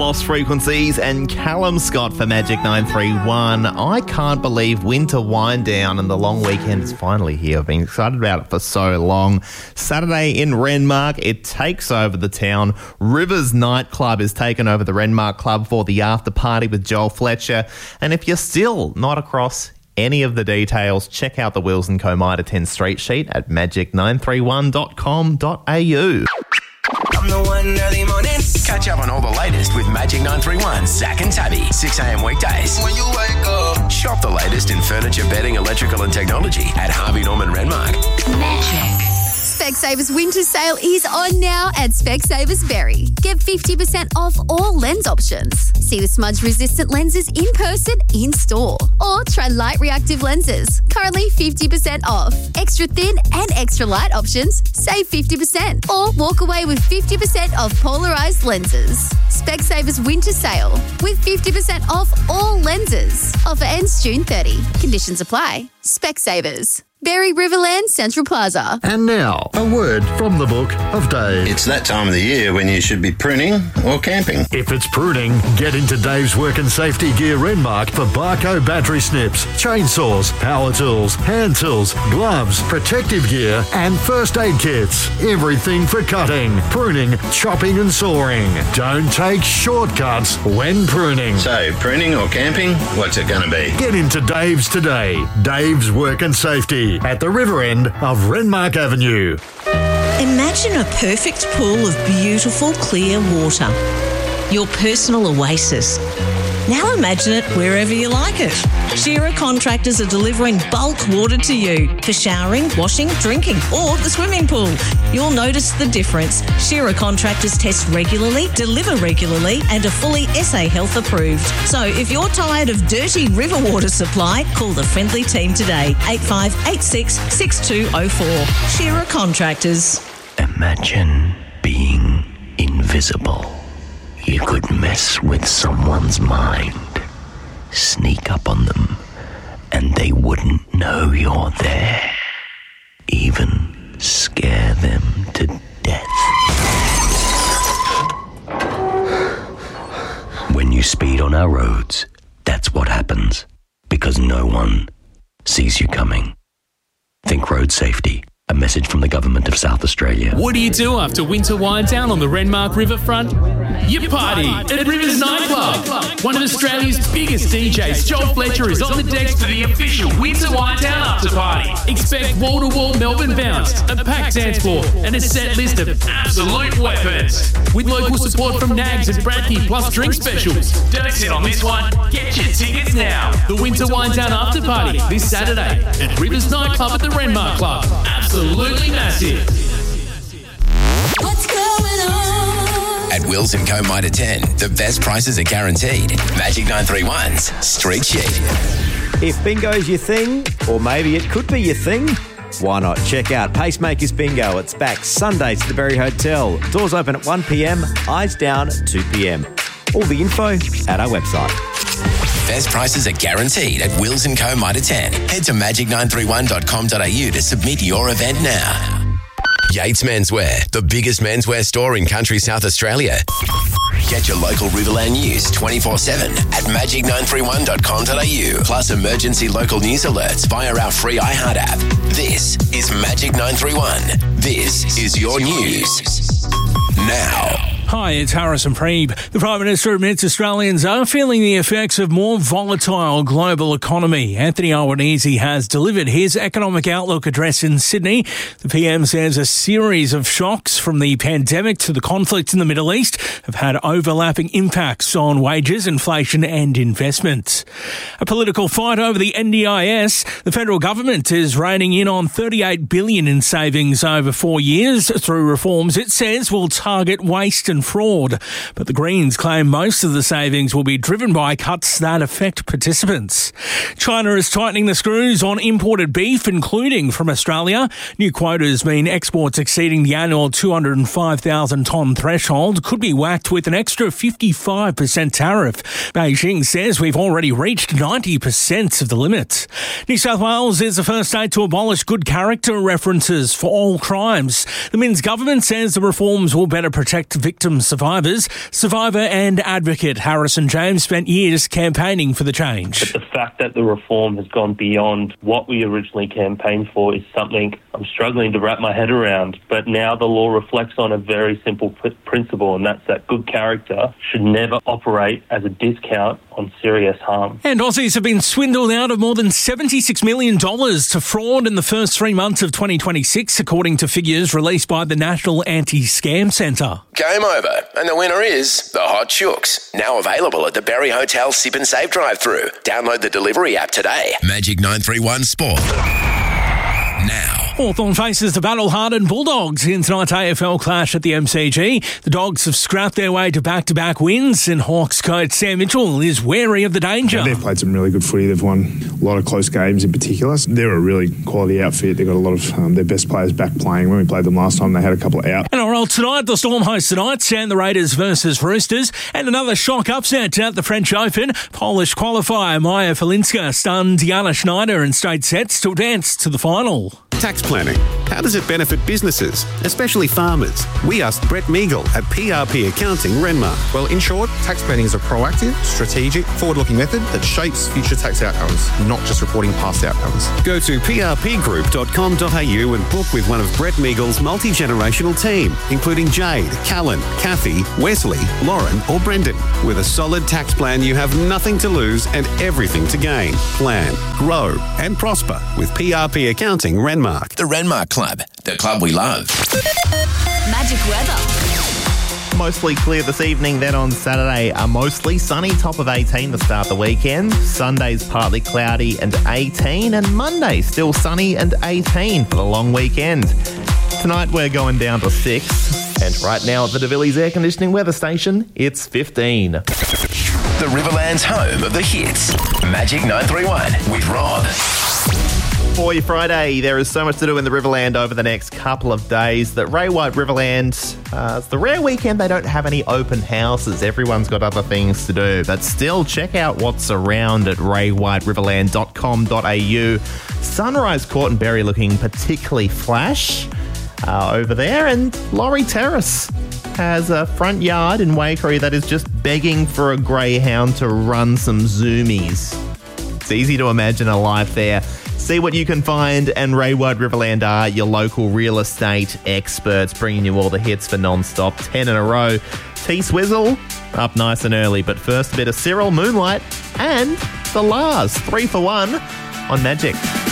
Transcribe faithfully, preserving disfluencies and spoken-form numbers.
Lost Frequencies and Callum Scott for Magic nine three one. I can't believe winter wind down and the long weekend is finally here. I've been excited about it for so long. Saturday in Renmark, it takes over the town. Rivers Nightclub is taking over the Renmark Club for the after party with Joel Fletcher. And if you're still not across any of the details, check out the Wills and Co Mitre ten street sheet at magic nine three one dot com dot a u. I'm the one early mornings. Catch up on all the latest with Magic nine three one, Zach and Tabby, six a.m. weekdays. When you wake up. Shop the latest in furniture, bedding, electrical and technology at Harvey Norman Renmark. Magic. Specsavers winter sale is on now at Specsavers Berry. Get fifty percent off all lens options. See the smudge-resistant lenses in person, in store. Or try light reactive lenses. Currently fifty percent off. Extra thin and extra light options, save fifty percent. Or walk away with fifty percent off polarized lenses. Specsavers winter sale with fifty percent off all lenses. Offer ends June thirtieth. Conditions apply. Specsavers. Berry Riverland Central Plaza. And now, a word from the book of Dave. It's that time of the year when you should be pruning or camping. If it's pruning, get into Dave's Work and Safety Gear Renmark for Barco battery snips, chainsaws, power tools, hand tools, gloves, protective gear and first aid kits. Everything for cutting, pruning, chopping and sawing. Don't take shortcuts when pruning. So, pruning or camping, what's it going to be? Get into Dave's today. Dave's Work and Safety at the river end of Renmark Avenue. Imagine a perfect pool of beautiful, clear water. Your personal oasis. Now imagine it wherever you like it. Shearer Contractors are delivering bulk water to you for showering, washing, drinking or the swimming pool. You'll notice the difference. Shearer Contractors test regularly, deliver regularly and are fully S A Health approved. So if you're tired of dirty river water supply, call the friendly team today. eight five eight six, six two zero four. Shearer Contractors. Imagine being invisible. You could mess with someone's mind, sneak up on them, and they wouldn't know you're there. Even scare them to death. When you speed on our roads, that's what happens, because no one sees you coming. Think road safety. A message from the Government of South Australia. What do you do after winter winds down on the Renmark riverfront? You party at Rivers Nightclub. One of Australia's biggest D Js, Joel Fletcher, is on the decks for the official winter wind down after party. Expect wall-to-wall Melbourne bounce, a packed dance floor, and a set list of absolute weapons. With local support from Nags and Bradkey, plus drink specials. Don't sit on this one. Get your tickets now. The winter wind down after party this Saturday at Rivers Nightclub at the Renmark Club. Absolutely. Absolutely massive. What's going on? At Wills and Co Mitre ten, the best prices are guaranteed. Magic nine three one's Street Sheet. If bingo's your thing, or maybe it could be your thing, why not check out Pacemakers Bingo? It's back Sundays at the Berry Hotel. Doors open at one p.m, eyes down at two p.m. All the info at our website. Best prices are guaranteed at Wills and Co Mitre ten. Head to magic nine three one dot com dot a u to submit your event now. Yates Menswear, the biggest menswear store in country South Australia. Get your local Riverland news twenty-four seven at magic nine three one dot com dot a u, plus emergency local news alerts via our free iHeart app. This is Magic nine three one. This is your news. Now. Hi, it's Harrison Preeb. The Prime Minister admits Australians are feeling the effects of more volatile global economy. Anthony Albanese has delivered his economic outlook address in Sydney. The P M says a series of shocks from the pandemic to the conflict in the Middle East have had overlapping impacts on wages, inflation and investment. A political fight over the N D I S. The federal government is reining in on thirty-eight billion dollars in savings over four years through reforms it says will target waste and fraud. But the Greens claim most of the savings will be driven by cuts that affect participants. China is tightening the screws on imported beef, including from Australia. New quotas mean exports exceeding the annual two hundred five thousand tonne threshold could be whacked with an extra fifty-five percent tariff. Beijing says we've already reached ninety percent of the limit. New South Wales is the first state to abolish good character references for all crimes. The Minns government says the reforms will better protect victims from survivors. Survivor and advocate Harrison James spent years campaigning for the change. But the fact that the reform has gone beyond what we originally campaigned for is something I'm struggling to wrap my head around. But now the law reflects on a very simple p- principle, and that's that good character should never operate as a discount on serious harm. And Aussies have been swindled out of more than seventy-six million dollars to fraud in the first three months of twenty twenty-six, according to figures released by the National Anti-Scam Centre. Game over, and the winner is the Hot Chooks. Now available at the Berry Hotel Sip and Save drive-through. Download the delivery app today. Magic nine three one Sport. Now. Hawthorn faces the battle-hardened Bulldogs in tonight's A F L clash at the M C G. The Dogs have scrapped their way to back-to-back wins, and Hawks coach Sam Mitchell is wary of the danger. Yeah, they've played some really good footy. They've won a lot of close games in particular. They're a really quality outfit. They've got a lot of um, their best players back playing. When we played them last time, they had a couple out. And all right, tonight, the Storm host tonight, and the Raiders versus Roosters, and another shock upset at the French Open. Polish qualifier Maya Falinska stunned Diana Schneider and stayed sets to advance to the final. Tax planning. How does it benefit businesses, especially farmers? We asked Brett Meagle at P R P Accounting, Renmark. Well, in short, tax planning is a proactive, strategic, forward-looking method that shapes future tax outcomes, not just reporting past outcomes. Go to p r p group dot com dot a u and book with one of Brett Meagle's multi-generational team, including Jade, Callan, Kathy, Wesley, Lauren or Brendan. With a solid tax plan, you have nothing to lose and everything to gain. Plan, grow and prosper with P R P Accounting, Renmark. The Renmark Club, the club we love. Magic weather. Mostly clear this evening, then on Saturday, a mostly sunny top of eighteen to start the weekend. Sunday's partly cloudy and eighteen, and Monday still sunny and eighteen for the long weekend. Tonight we're going down to six, and right now at the De Villiers Air Conditioning weather station, it's fifteen. The Riverland's home of the hits. Magic nine three one with Rob. For your Friday, there is so much to do in the Riverland over the next couple of days that Ray White Riverland, uh, it's the rare weekend they don't have any open houses. Everyone's got other things to do. But still, check out what's around at ray white riverland dot com dot a u. Sunrise Court and Berry looking particularly flash uh, over there. And Laurie Terrace has a front yard in Waikerie that is just begging for a greyhound to run some zoomies. It's easy to imagine a life there. See what you can find, and Ray White Riverland are your local real estate experts, bringing you all the hits for non-stop, ten in a row. T-Swizzle, up nice and early, but first a bit of Cyril, Moonlight, and The Lars, three for one on Magic.